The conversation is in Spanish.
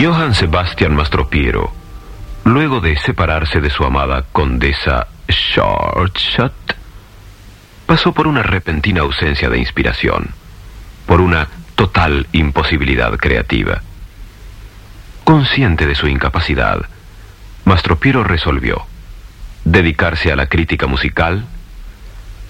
Johann Sebastian Mastropiero, luego de separarse de su amada condesa Schwarzschild, pasó por una repentina ausencia de inspiración, por una total imposibilidad creativa. Consciente de su incapacidad, Mastropiero resolvió dedicarse a la crítica musical